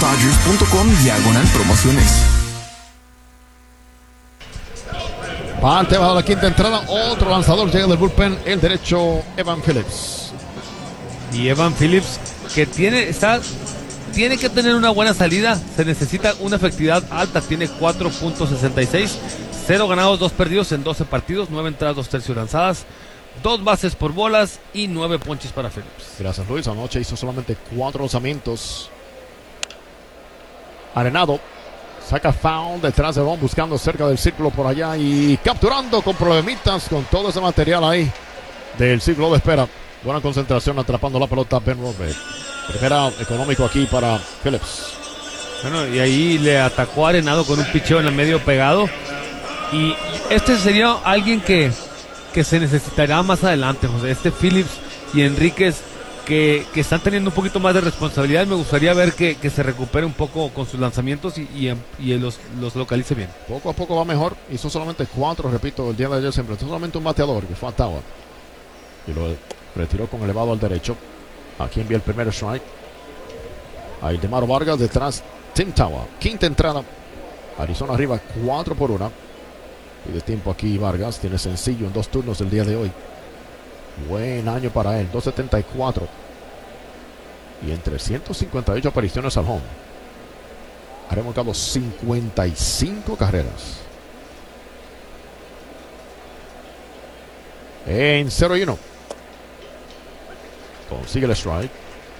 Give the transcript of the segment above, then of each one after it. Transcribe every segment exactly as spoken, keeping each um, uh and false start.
dodgers.com diagonal promociones. Parte bajo la quinta entrada, otro lanzador llega del bullpen, el derecho Evan Phillips. Y Evan Phillips, que tiene, está, tiene que tener una buena salida, se necesita una efectividad alta, tiene cuatro punto sesenta y seis, cero ganados, dos perdidos en doce partidos, nueve entradas, dos tercios lanzadas, dos bases por bolas y nueve ponches para Phillips. Gracias, Luis. Anoche hizo solamente cuatro lanzamientos. Arenado saca foul detrás de Ron, buscando cerca del círculo por allá y capturando con problemitas con todo ese material ahí del círculo de espera. Buena concentración atrapando la pelota Ben Rortvedt. Primera económico aquí para Phillips. Bueno, y ahí le atacó a Arenado con un picheo en el medio pegado. Y este sería alguien que, que se necesitará más adelante, José. Este Phillips y Enríquez que, que están teniendo un poquito más de responsabilidad. Me gustaría ver que, que se recupere un poco con sus lanzamientos y, y, y los, los localice bien. Poco a poco va mejor. Hizo solamente cuatro, repito, el día de ayer se enfrentó solamente un bateador, que fue a Tawa. Y lo retiró con elevado al derecho. Aquí envía el primer strike. Ahí Demaro Vargas detrás. Tim Tawa. Quinta entrada. Arizona arriba cuatro por una. Y de tiempo aquí Vargas. Tiene sencillo en dos turnos el día de hoy. Buen año para él. dos setenta y cuatro. Y en trescientas cincuenta y ocho apariciones al home. Ha remolcado cincuenta y cinco carreras. En cero y uno. Consigue el strike.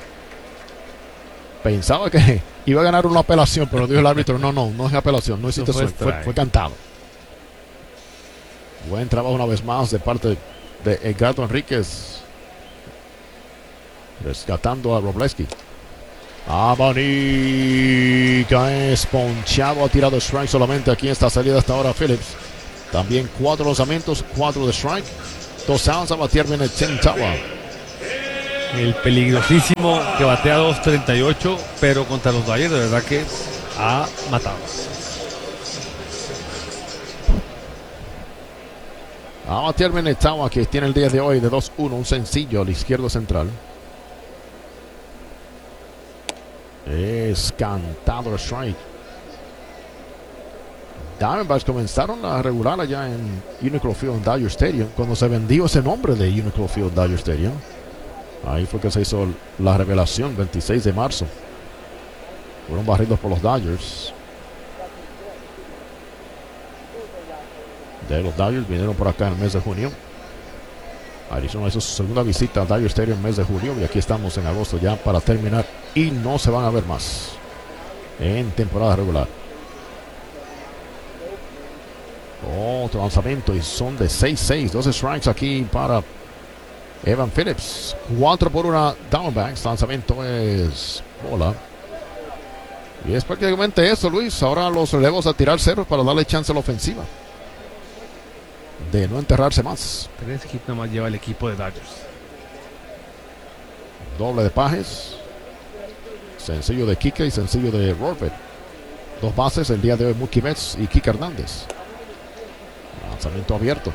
Pensaba que iba a ganar una apelación, pero dijo el árbitro, no, no, no es apelación, no hiciste swing, fue, fue cantado. Buen trabajo una vez más de parte de Edgardo Enríquez. Rescatando a Wroblewski. Abanica es ponchado, ha tirado strike solamente aquí en esta salida hasta ahora Phillips. También cuatro lanzamientos, cuatro de strike. Dos outs a batear viene Tim Tawa. El peligrosísimo que batea dos treinta y ocho, pero contra los Dodgers de verdad que ha matado. A batear viene Tawa, que tiene el día de hoy de dos uno, un sencillo al izquierdo central. Es cantado el strike. Diamondbacks comenzaron a regular allá en Unicron Field en Dodger Stadium cuando se vendió ese nombre de Unicron Field Dodger Stadium. Ahí fue que se hizo la revelación, veintiséis de marzo. Fueron barridos por los Dodgers. De los Dodgers vinieron por acá en el mes de junio. Arizona hizo su segunda visita a Dodger Stadium en el mes de junio. Y aquí estamos en agosto ya para terminar. Y no se van a ver más en temporada regular. Otro lanzamiento y son de seis seis. Dos strikes aquí para Evan Phillips. cuatro por una Diamondbacks. Lanzamiento es bola. Y es prácticamente eso, Luis. Ahora los relevos a tirar ceros para darle chance a la ofensiva de no enterrarse más. Tres hits nomás lleva el equipo de Dodgers. Doble de Pajes. Sencillo de Kike y sencillo de Rortvedt. Dos bases el día de hoy, Mookie Betts y Kike Hernández. Lanzamiento abierto.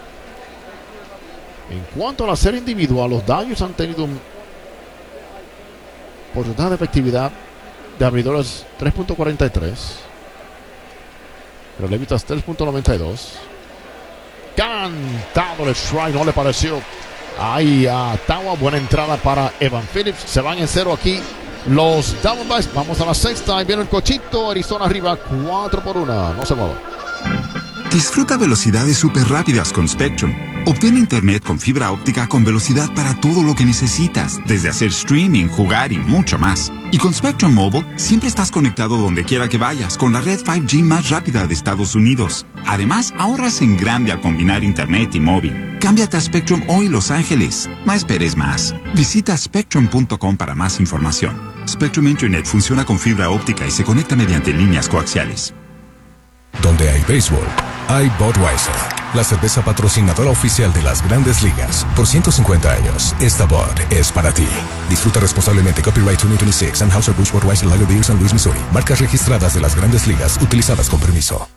En cuanto a la serie individual, los Dodgers han tenido un porcentaje de efectividad de abridores tres punto cuarenta y tres. Relevistas tres punto noventa y dos. Cantado el strike, no le pareció ahí a Tawa. Buena entrada para Evan Phillips. Se van en cero aquí los Diamondbacks. Vamos a la sexta y viene el cochito. Arizona arriba cuatro por una. No se mueva. Disfruta velocidades súper rápidas con Spectrum. Obtén internet con fibra óptica con velocidad para todo lo que necesitas, desde hacer streaming, jugar y mucho más. Y con Spectrum Mobile, siempre estás conectado donde quiera que vayas con la red cinco G más rápida de Estados Unidos. Además, ahorras en grande al combinar internet y móvil. Cámbiate a Spectrum hoy, Los Ángeles. No esperes más. Visita spectrum punto com para más información. Spectrum Internet funciona con fibra óptica y se conecta mediante líneas coaxiales. Donde hay béisbol, hay Budweiser, la cerveza patrocinadora oficial de las Grandes Ligas. Por ciento cincuenta años, esta Bud es para ti. Disfruta responsablemente. Copyright dos mil veintiséis, Anheuser-Busch Budweiser Lager Beer, San Luis, Missouri. Marcas registradas de las Grandes Ligas, utilizadas con permiso.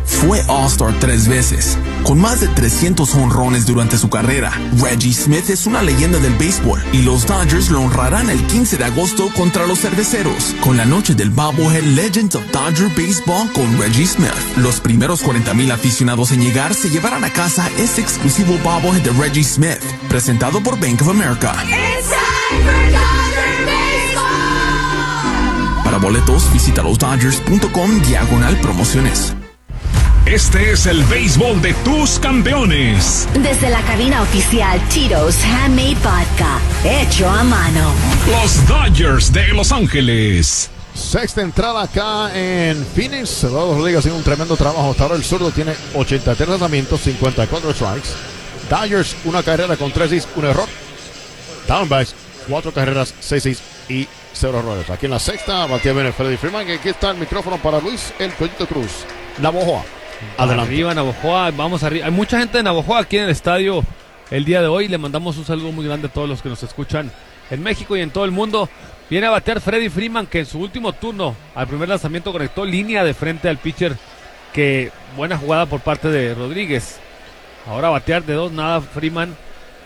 Fue All-Star tres veces, con más de trescientos jonrones durante su carrera. Reggie Smith es una leyenda del béisbol y los Dodgers lo honrarán el quince de agosto contra los Cerveceros, con la noche del Bobblehead Legends of Dodger Baseball con Reggie Smith. Los primeros cuarenta mil aficionados en llegar se llevarán a casa este exclusivo Bobblehead de Reggie Smith, presentado por Bank of America. It's time for Dodger Baseball. Para boletos, visita los dodgers punto com diagonal promociones. Este es el béisbol de tus campeones. Desde la cabina oficial Tito's Handmade Vodka, hecho a mano. Los Dodgers de Los Ángeles. Sexta entrada acá en Phoenix. Eduardo Rodríguez haciendo un tremendo trabajo. Hasta ahora el zurdo tiene ochenta y tres lanzamientos, cincuenta y cuatro strikes. Dodgers, una carrera con tres hits, un error. Diamondbacks, cuatro carreras, seis hits y cero errores. Aquí en la sexta, batía bien Freddie Freeman. Y aquí está el micrófono para Luis El Collito Cruz. Navojoa. Adelante. Arriba Navojoa, vamos arriba. Hay mucha gente de Navojoa aquí en el estadio el día de hoy. Le mandamos un saludo muy grande a todos los que nos escuchan en México y en todo el mundo. Viene a batear Freddie Freeman, que en su último turno, al primer lanzamiento, conectó línea de frente al pitcher. Que buena jugada por parte de Rodríguez. Ahora a batear de dos, nada Freeman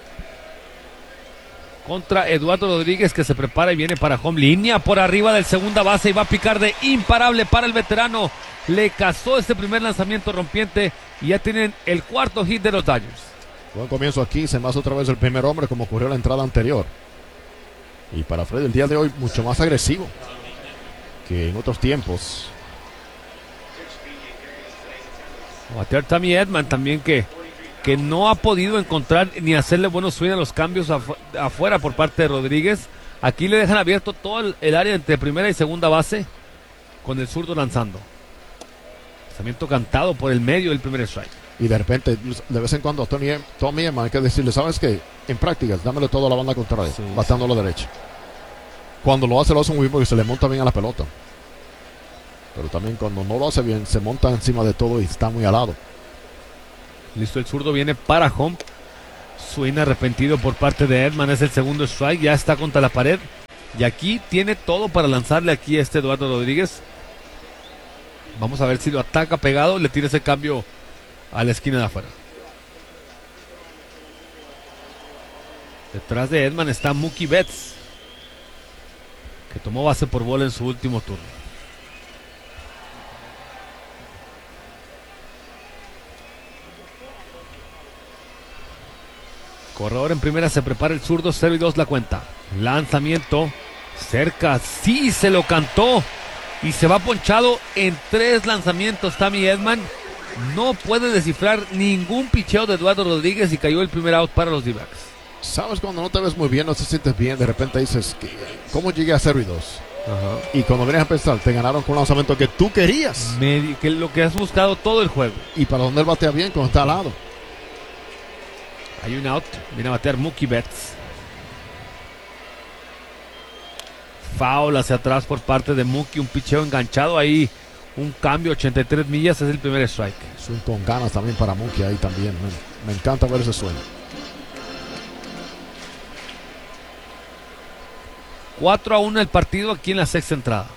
contra Eduardo Rodríguez, que se prepara y viene para home. Línea por arriba del segunda base y va a picar de imparable para el veterano. Le cazó este primer lanzamiento rompiente y ya tienen el cuarto hit de los Dodgers. Buen comienzo aquí, se envasa otra vez el primer hombre como ocurrió en la entrada anterior. Y para Fred el día de hoy mucho más agresivo que en otros tiempos. A batear Tommy Edman también, que, que no ha podido encontrar ni hacerle buenos swing a los cambios afu afuera por parte de Rodríguez. Aquí le dejan abierto todo el, el área entre primera y segunda base con el zurdo lanzando. Lanzamiento cantado por el medio del primer strike. Y de repente, de vez en cuando, a Tony, Tommy Edman hay que decirle, ¿sabes qué? En prácticas, dámele todo a la banda contraria, sí, bateando a la derecha. Cuando lo hace, lo hace muy bien porque se le monta bien a la pelota. Pero también cuando no lo hace bien, se monta encima de todo y está muy alado. Listo, el zurdo viene para home. Swing arrepentido por parte de Edman, es el segundo strike, ya está contra la pared. Y aquí tiene todo para lanzarle aquí a este Eduardo Rodríguez. Vamos a ver si lo ataca pegado, le tira ese cambio a la esquina de afuera. Detrás de Edman está Mookie Betts, que tomó base por bola en su último turno. Corredor en primera, se prepara el zurdo, cero y dos la cuenta. Lanzamiento cerca, sí, se lo cantó. Y se va ponchado en tres lanzamientos. Tommy Edman no puede descifrar ningún picheo de Eduardo Rodríguez y cayó el primer out para los D-backs. Sabes, cuando no te ves muy bien, no te sientes bien, de repente dices, ¿cómo llegué a cero y dos? Ajá. Y cuando vienes a pensar, te ganaron con un lanzamiento que tú querías. Me, que lo que has buscado todo el juego. Y para donde él batea bien, cuando está al lado. Hay un out, viene a batear Mookie Betts. Foul hacia atrás por parte de Mookie, un picheo enganchado ahí, un cambio, ochenta y tres millas, es el primer strike. Swing con ganas también para Mookie ahí también, me, me encanta ver ese swing. cuatro a uno el partido aquí en la sexta entrada.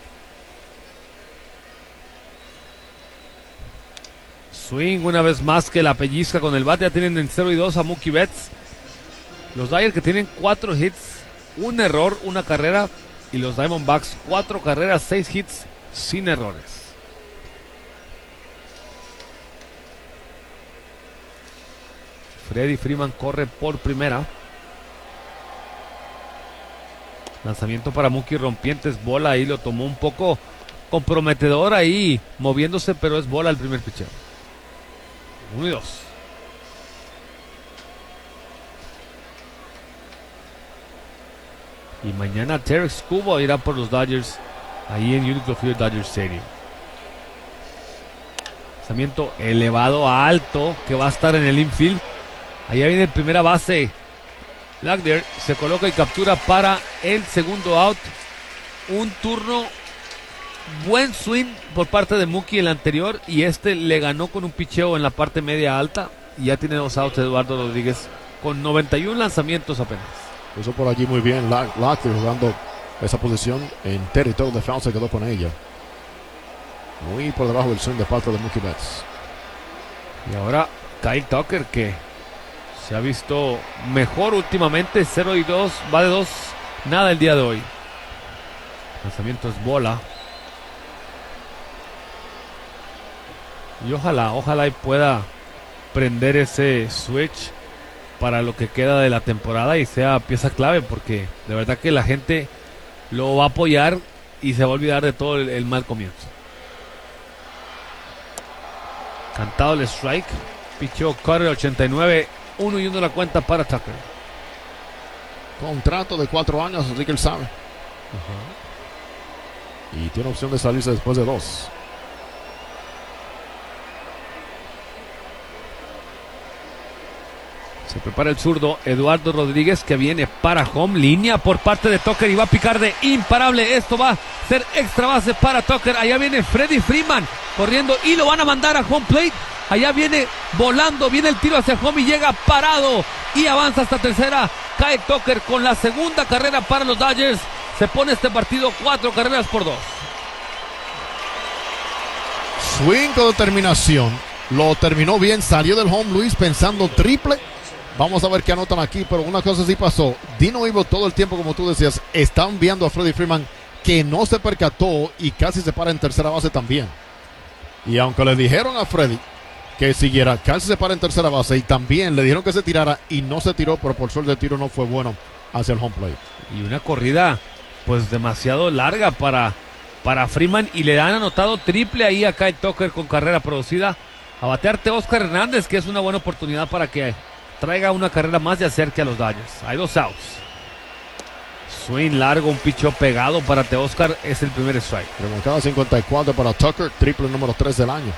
Swing una vez más que la pellizca con el bate, ya tienen en cero y dos a Mookie Betts. Los Dodgers que tienen cuatro hits, un error, una carrera. Y los Diamondbacks, cuatro carreras, seis hits, sin errores. Freddie Freeman corre por primera. Lanzamiento para Mookie, rompientes, bola ahí, lo tomó un poco comprometedor ahí, moviéndose, pero es bola el primer picheo. Uno y dos. Y mañana Tarek Skubal irá por los Dodgers ahí en United Field Dodger Stadium. Lanzamiento elevado a alto que va a estar en el infield. Allá viene el primera base. Lagder se coloca y captura para el segundo out. Un turno, buen swing por parte de Mookie el anterior, y este le ganó con un picheo en la parte media alta. Y ya tiene dos outs Eduardo Rodríguez con noventa y uno lanzamientos apenas. Puso por allí muy bien Lagder jugando esa posición en territorio de foul, se quedó con ella. Muy por debajo del swing de parte de Mookie Betts. Y ahora Kyle Tucker, que se ha visto mejor últimamente, cero y dos, va de dos, nada el día de hoy. Lanzamiento es bola. Y ojalá, ojalá y pueda prender ese switch para lo que queda de la temporada y sea pieza clave, porque de verdad que la gente lo va a apoyar y se va a olvidar de todo el, el mal comienzo. Cantado el strike, pichó Carter ochenta y nueve, uno y uno la cuenta para Tucker. Contrato de cuatro años, así que él sabe. Uh-huh. Y tiene opción de salirse después de dos. Se prepara el zurdo Eduardo Rodríguez, que viene para home. Línea por parte de Tucker y va a picar de imparable. Esto va a ser extra base para Tucker. Allá viene Freddie Freeman corriendo y lo van a mandar a home plate. Allá viene volando, viene el tiro hacia home y llega parado y avanza hasta tercera. Cae Tucker con la segunda carrera para los Dodgers. Se pone este partido cuatro carreras por dos. Swing con determinación. Lo terminó bien, salió del home Luis pensando triple. Vamos a ver qué anotan aquí, pero una cosa sí pasó. Dino Ivo todo el tiempo, como tú decías, están viendo a Freddie Freeman, que no se percató y casi se para en tercera base también. Y aunque le dijeron a Freddie que siguiera, casi se para en tercera base y también le dijeron que se tirara y no se tiró, pero por suerte el tiro no fue bueno hacia el home plate. Y una corrida pues demasiado larga para, para Freeman, y le han anotado triple ahí a Kyle Tucker con carrera producida. A batearte Oscar Hernández, que es una buena oportunidad para que traiga una carrera más y acerque a los Dodgers. Hay dos outs. Swing largo, un picheo pegado para Teóscar, es el primer strike. Remoncada cincuenta y cuatro para Tucker, triple número tres del año.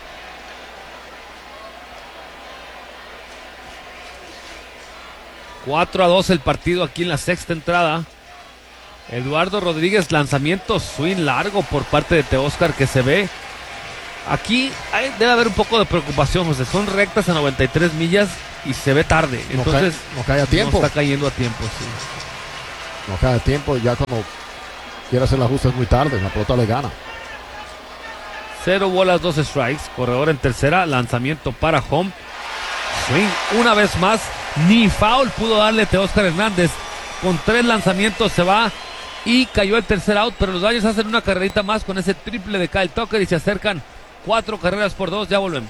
cuatro a dos el partido aquí en la sexta entrada. Eduardo Rodríguez, lanzamiento, swing largo por parte de Teóscar, que se ve. Aquí hay, debe haber un poco de preocupación, José. Son rectas a noventa y tres millas y se ve tarde. Entonces no cae, no cae a tiempo. No está cayendo a tiempo, sí. No cae a tiempo, ya cuando quiere hacer el ajuste es muy tarde. La pelota le gana. Cero bolas, dos strikes. Corredor en tercera, lanzamiento para home. Swing una vez más. Ni foul pudo darle Teóscar Hernández. Con tres lanzamientos se va y cayó el tercer out, pero los Dodgers hacen una carrerita más con ese triple de Kyle Tucker y se acercan cuatro carreras por dos. Ya volvemos.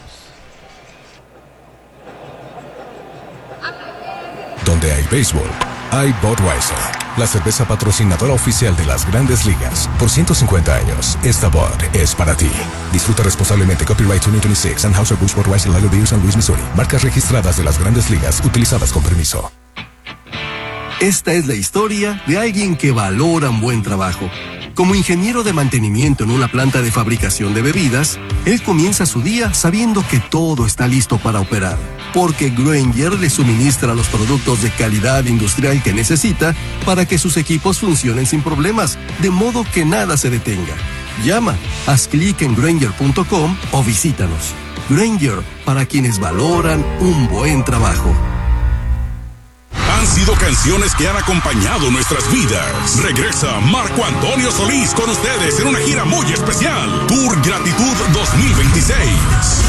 Donde hay béisbol, hay Budweiser, la cerveza patrocinadora oficial de las Grandes Ligas. Por ciento cincuenta años, esta Bud es para ti. Disfruta responsablemente. Copyright dos mil veintiséis, Anheuser-Busch Budweiser Lager Beer, San Luis, Missouri. Marcas registradas de las Grandes Ligas, utilizadas con permiso. Esta es la historia de alguien que valora un buen trabajo. Como ingeniero de mantenimiento en una planta de fabricación de bebidas, él comienza su día sabiendo que todo está listo para operar, porque Grainger le suministra los productos de calidad industrial que necesita para que sus equipos funcionen sin problemas, de modo que nada se detenga. Llama, haz clic en Grainger punto com o visítanos. Grainger, para quienes valoran un buen trabajo. Han sido canciones que han acompañado nuestras vidas. Regresa Marco Antonio Solís con ustedes en una gira muy especial. Tour Gratitud dos mil veintiséis.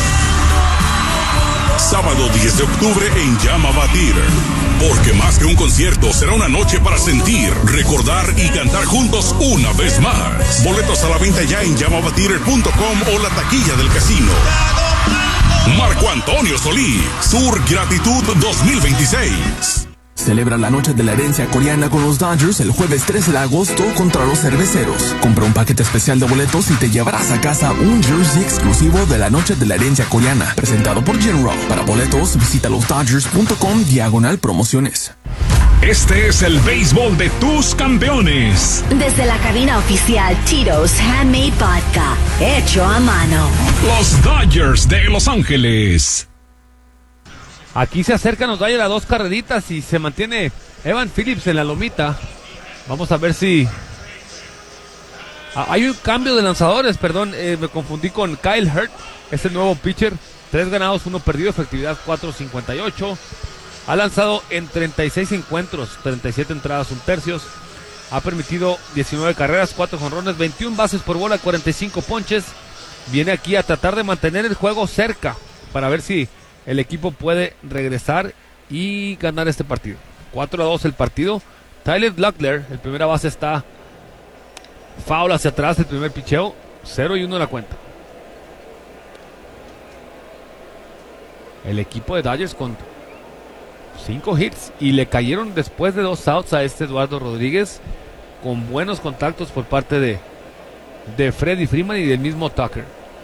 Sábado diez de octubre en Llama Batir. Porque más que un concierto, será una noche para sentir, recordar y cantar juntos una vez más. Boletos a la venta ya en llama batir punto com o la taquilla del casino. Marco Antonio Solís, Tour Gratitud dos mil veintiséis. Celebra la noche de la herencia coreana con los Dodgers el jueves trece de agosto contra los Cerveceros. Compra un paquete especial de boletos y te llevarás a casa un jersey exclusivo de la noche de la herencia coreana, presentado por General. Para boletos, visita los dodgers punto com diagonal promociones. Este es el béisbol de tus campeones. Desde la cabina oficial Tito's Handmade Vodka, hecho a mano. Los Dodgers de Los Ángeles. Aquí se acercan los Dodgers a dos carreritas y se mantiene Evan Phillips en la lomita. Vamos a ver si... Ah, hay un cambio de lanzadores, perdón, eh, me confundí con Kyle Hurt, es el nuevo pitcher. Tres ganados, uno perdido, efectividad cuatro cincuenta y ocho. Ha lanzado en treinta y seis encuentros, treinta y siete entradas, un tercios. Ha permitido diecinueve carreras, cuatro jonrones, veintiuna bases por bola, cuarenta y cinco ponches. Viene aquí a tratar de mantener el juego cerca. para ver si el equipo puede regresar y ganar este partido. cuatro a dos el partido. Tyler Locklear, el primera base, está foul hacia atrás, el primer picheo. cero y uno en la cuenta. El equipo de Dodgers con cinco hits y le cayeron después de dos outs a este Eduardo Rodríguez, con buenos contactos por parte de, de Freddie Freeman y del mismo Tucker.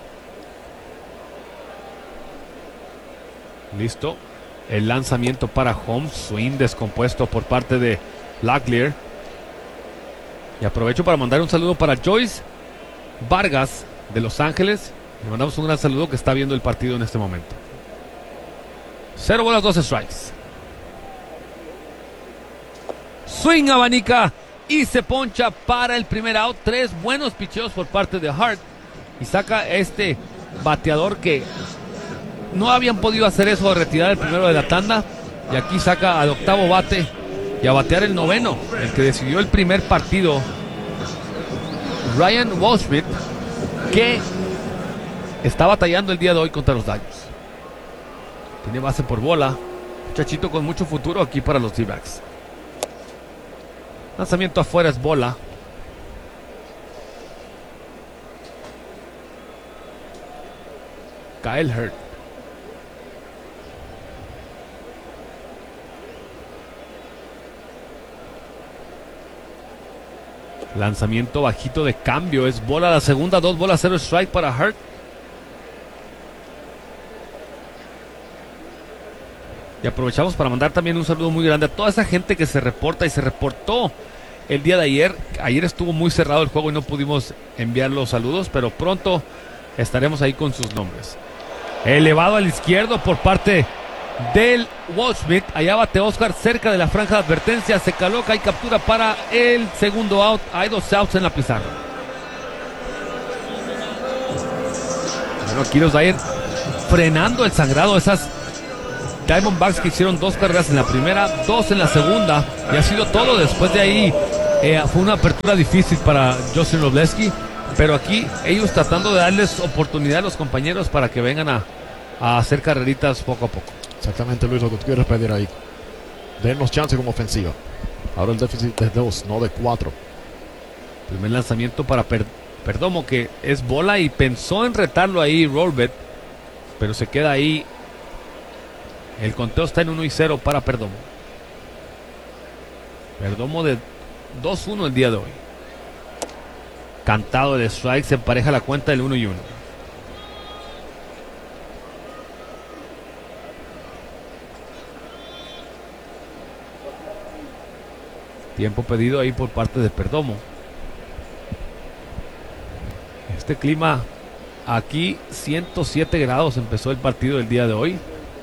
Listo. El lanzamiento para home, swing descompuesto por parte de Locklear. Y aprovecho para mandar un saludo para Joyce Vargas de Los Ángeles. Le mandamos un gran saludo, que está viendo el partido en este momento. Cero bolas, doce strikes. Swing, abanica y se poncha para el primer out. Tres buenos picheos por parte de Hart. Y saca este bateador que no habían podido hacer eso de retirar el primero de la tanda. Y aquí saca al octavo bate y a batear el noveno, el que decidió el primer partido, Ryan Walschmidt, que está batallando el día de hoy contra los Dodgers. Tiene base por bola. Muchachito con mucho futuro aquí para los D-backs. Lanzamiento afuera, es bola. Kyle Hurt. Lanzamiento bajito de cambio, es bola la segunda, dos bolas, cero strike para Hurt. Y aprovechamos para mandar también un saludo muy grande a toda esa gente que se reporta y se reportó el día de ayer. Ayer estuvo muy cerrado el juego y no pudimos enviar los saludos, pero pronto estaremos ahí con sus nombres. Elevado al izquierdo por parte del Walschmidt. Allá bate Oscar cerca de la franja de advertencia. Se coloca y captura para el segundo out. Hay dos outs en la pizarra. Bueno, aquí los Dodgers frenando el sangrado. Esas Diamondbacks que hicieron dos carreras en la primera, dos en la segunda, y ha sido todo. Después de ahí eh, fue una apertura difícil para Justin Robleski, pero aquí ellos tratando de darles oportunidad a los compañeros para que vengan a, a hacer carreritas poco a poco. Exactamente, Luis, lo que tú quieres pedir ahí. Dennos chance como ofensiva. Ahora el déficit de dos, no de cuatro. Primer lanzamiento para per Perdomo, que es bola, y pensó en retarlo ahí Rolbet, pero se queda ahí. El conteo está en uno y cero para Perdomo. Perdomo de dos uno el día de hoy. Cantado de strike, se empareja la cuenta del uno y uno. Tiempo pedido ahí por parte de Perdomo. Este clima aquí, ciento siete grados empezó el partido del día de hoy.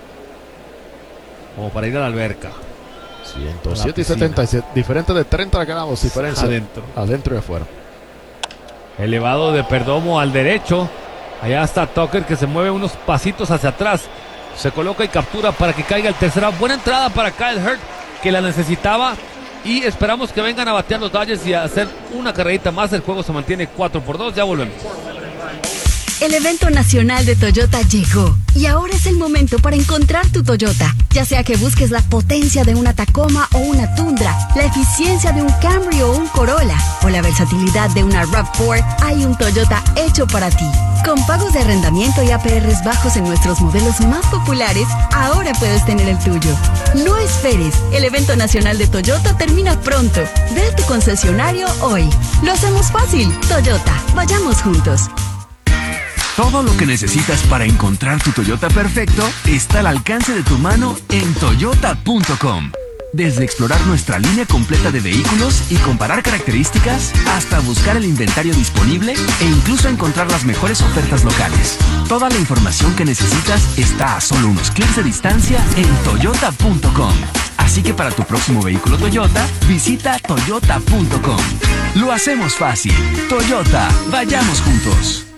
Como para ir a la alberca. ciento siete y setenta y siete, diferente de treinta grados diferencia. Adentro. Adentro y afuera. Elevado de Perdomo al derecho. Allá está Tucker, que se mueve unos pasitos hacia atrás. Se coloca y captura para que caiga el tercero. Buena entrada para Kyle Hurt, que la necesitaba. Y esperamos que vengan a batear los Dodgers y a hacer una carrerita más. El juego se mantiene cuatro por dos. Ya volvemos. El evento nacional de Toyota llegó y ahora es el momento para encontrar tu Toyota. Ya sea que busques la potencia de una Tacoma o una Tundra, la eficiencia de un Camry o un Corolla, o la versatilidad de una RAV cuatro, hay un Toyota hecho para ti. Con pagos de arrendamiento y A P Rs bajos en nuestros modelos más populares, ahora puedes tener el tuyo. No esperes, el evento nacional de Toyota termina pronto. Ve a tu concesionario hoy. Lo hacemos fácil. Toyota, vayamos juntos. Todo lo que necesitas para encontrar tu Toyota perfecto está al alcance de tu mano en toyota punto com. Desde explorar nuestra línea completa de vehículos y comparar características, hasta buscar el inventario disponible e incluso encontrar las mejores ofertas locales. Toda la información que necesitas está a solo unos clics de distancia en toyota punto com. Así que para tu próximo vehículo Toyota, visita toyota punto com. Lo hacemos fácil. Toyota, vayamos juntos.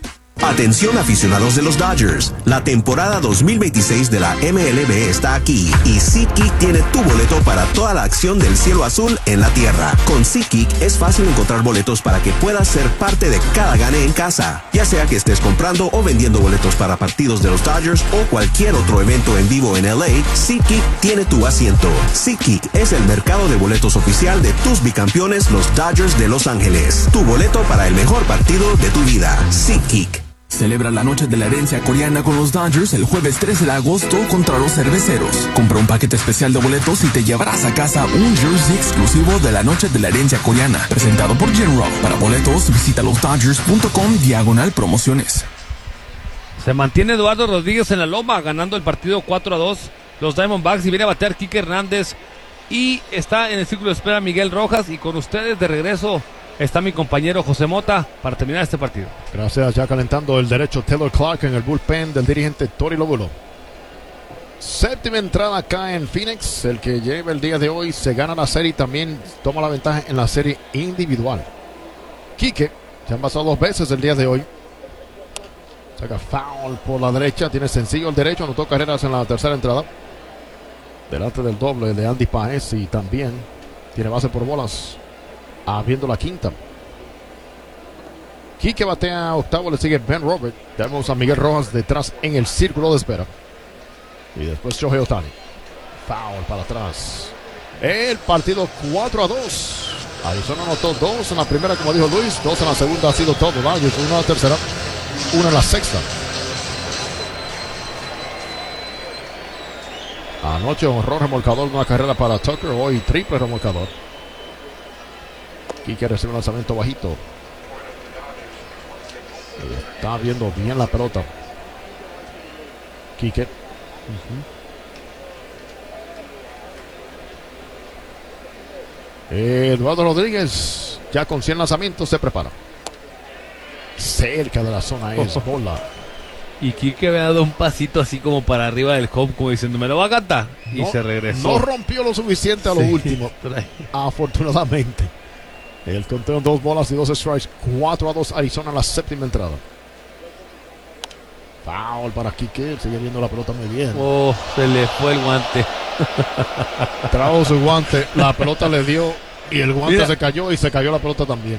Atención aficionados de los Dodgers, la temporada dos mil veintiséis de la M L B está aquí y SeatGeek tiene tu boleto para toda la acción del cielo azul en la tierra. Con SeatGeek es fácil encontrar boletos para que puedas ser parte de cada gane en casa, ya sea que estés comprando o vendiendo boletos para partidos de los Dodgers o cualquier otro evento en vivo en L A. SeatGeek tiene tu asiento. SeatGeek es el mercado de boletos oficial de tus bicampeones, los Dodgers de Los Ángeles. Tu boleto para el mejor partido de tu vida. SeatGeek. Celebra la noche de la herencia coreana con los Dodgers el jueves trece de agosto contra los cerveceros. Compra un paquete especial de boletos y te llevarás a casa un jersey exclusivo de la noche de la herencia coreana, presentado por General. Para boletos, visita los dodgers punto com diagonal promociones. Se mantiene Eduardo Rodríguez en la loma, ganando el partido cuatro a dos. Los Diamondbacks, y viene a batear Kike Hernández. Y está en el círculo de espera Miguel Rojas. Y con ustedes de regreso está mi compañero José Mota para terminar este partido. Gracias, ya calentando el derecho Taylor Clark en el bullpen del dirigente Tori Lobulo. Séptima entrada acá en Phoenix. El que lleva el día de hoy se gana la serie y también toma la ventaja en la serie individual. Quique, se han pasado dos veces el día de hoy. Saca foul por la derecha, tiene sencillo el derecho, anotó carreras en la tercera entrada. Delante del doble de Andy Páez y también tiene base por bolas, abriendo la quinta. Quique batea octavo, le sigue Ben Robert. Tenemos a Miguel Rojas detrás en el círculo de espera. Y después Shohei Ohtani. Foul para atrás. El partido cuatro a dos. Arizona anotó dos en la primera, como dijo Luis. Dos en la segunda ha sido todo. Dodgers, una en la tercera, una en la sexta. Anoche honró remolcador, una carrera para Tucker. Hoy triple remolcador. Quique recibe un lanzamiento bajito. Está viendo bien la pelota Quique. uh-huh. Eduardo Rodríguez, ya con cien lanzamientos, se prepara. Cerca de la zona es bola. Y Quique había dado un pasito así como para arriba del home, como diciendo, me lo va a cantar. Y no, se regresó. No rompió lo suficiente a lo sí, último. Afortunadamente. El conteo, dos bolas y dos strikes. cuatro a dos Arizona en la séptima entrada. Foul para Quique. Sigue viendo la pelota muy bien. Oh, se le fue el guante. Trajo su guante. La pelota le dio y el guante Mira, se cayó y se cayó la pelota también.